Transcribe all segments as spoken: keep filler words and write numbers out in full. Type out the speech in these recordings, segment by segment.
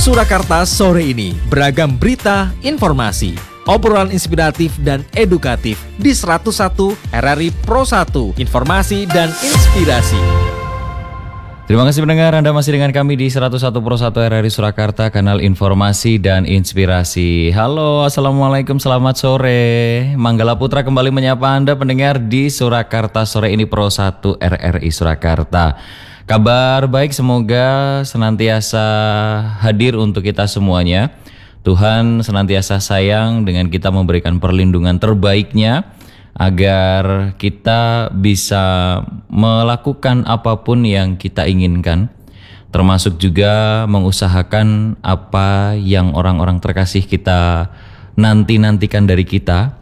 Surakarta sore ini, beragam berita, informasi, obrolan inspiratif dan edukatif di seratus satu R R I Pro satu, informasi dan inspirasi. Terima kasih pendengar, Anda masih dengan kami di seratus satu Pro satu R R I Surakarta, kanal informasi dan inspirasi. Halo, Assalamualaikum, selamat sore. Manggala Putra kembali menyapa Anda pendengar di Surakarta sore ini Pro satu R R I Surakarta. Kabar baik, semoga senantiasa hadir untuk kita semuanya. Tuhan senantiasa sayang dengan kita, memberikan perlindungan terbaiknya agar kita bisa melakukan apapun yang kita inginkan, termasuk juga mengusahakan apa yang orang-orang terkasih kita nanti-nantikan dari kita.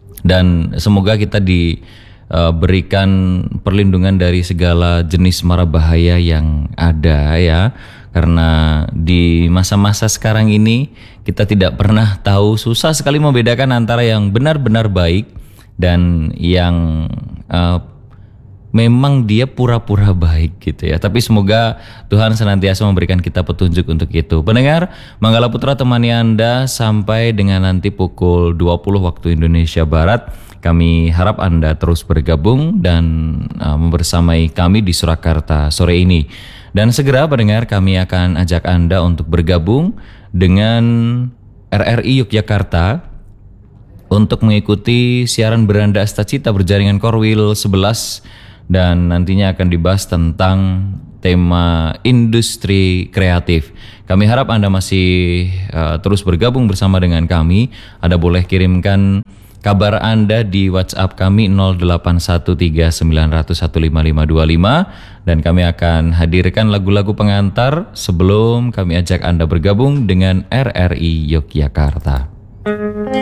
Dan semoga kita diberikan perlindungan dari segala jenis mara bahaya yang ada ya. Karena di masa-masa sekarang ini kita tidak pernah tahu, susah sekali membedakan antara yang benar-benar baik dan yang uh, memang dia pura-pura baik gitu ya. Tapi semoga Tuhan senantiasa memberikan kita petunjuk untuk itu. Pendengar, Manggala Putra temani Anda sampai dengan nanti pukul dua puluh waktu Indonesia Barat. Kami harap Anda terus bergabung dan uh, membersamai kami di Surakarta sore ini. Dan segera pendengar, kami akan ajak Anda untuk bergabung dengan R R I Yogyakarta untuk mengikuti siaran Beranda Astacita berjaringan Korwil sebelas, dan nantinya akan dibahas tentang tema industri kreatif. Kami harap Anda masih uh, terus bergabung bersama dengan kami. Anda boleh kirimkan kabar Anda di WhatsApp kami nol delapan satu tiga sembilan nol nol satu lima lima dua lima, dan kami akan hadirkan lagu-lagu pengantar sebelum kami ajak Anda bergabung dengan R R I Yogyakarta.